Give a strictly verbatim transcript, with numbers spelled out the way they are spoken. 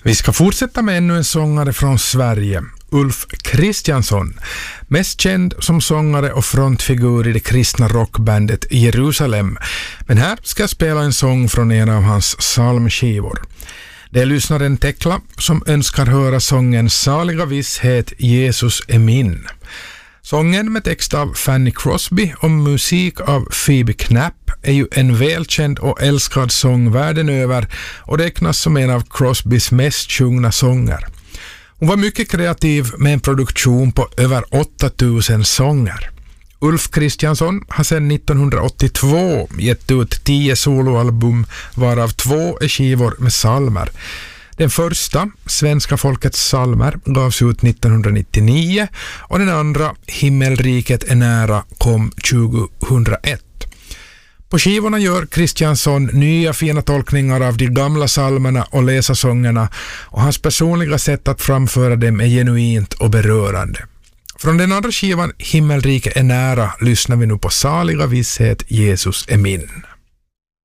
Vi ska fortsätta med ännu en sångare från Sverige, Ulf Kristiansson, mest känd som sångare och frontfigur i det kristna rockbandet Jerusalem. Men här ska jag spela en sång från en av hans psalmskivor. Det är lyssnaren Tekla som önskar höra sången Saliga visshet, Jesus är min. Sången med text av Fanny Crosby och musik av Phoebe Knapp är ju en välkänd och älskad sång världen över och räknas som en av Crosbys mest sjungna sånger. Hon var mycket kreativ med en produktion på över åtta tusen sånger. Ulf Kristiansson har sedan nittonhundraåttiotvå gett ut tio soloalbum varav två är skivor med psalmer. Den första, Svenska folkets psalmer, gavs ut nittonhundranittionio och den andra, Himmelriket är nära, kom tjugohundraett. På skivorna gör Kristiansson nya fina tolkningar av de gamla psalmerna och läsarsångerna och hans personliga sätt att framföra dem är genuint och berörande. Från den andra skivan, Himmelriket är nära, lyssnar vi nu på Saliga visshet, Jesus är min.